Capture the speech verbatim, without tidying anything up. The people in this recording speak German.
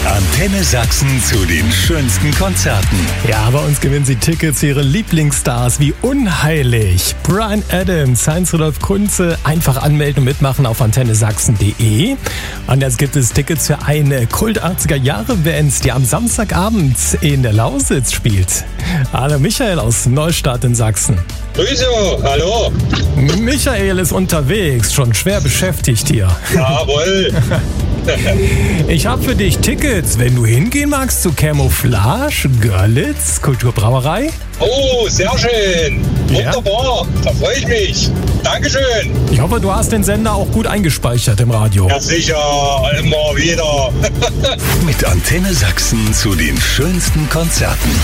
Antenne Sachsen zu den schönsten Konzerten. Ja, bei uns gewinnen Sie Tickets für Ihre Lieblingsstars wie Unheilig, Bryan Adams, Heinz-Rudolf Kunze. Einfach anmelden und mitmachen auf antenne sachsen punkt de. Und jetzt gibt es Tickets für eine Kult achtziger Jahre Band, die am Samstagabend in der Lausitz spielt. Hallo Michael aus Neustadt in Sachsen. Grüße, hallo. Michael ist unterwegs, schon schwer beschäftigt hier. Jawohl. Ich habe für dich Tickets, wenn du hingehen magst zu Camouflage, Görlitz, Kulturbrauerei. Oh, sehr schön. Wunderbar, ja. Da freue ich mich. Dankeschön. Ich hoffe, du hast den Sender auch gut eingespeichert im Radio. Ja, sicher, immer wieder. Mit Antenne Sachsen zu den schönsten Konzerten.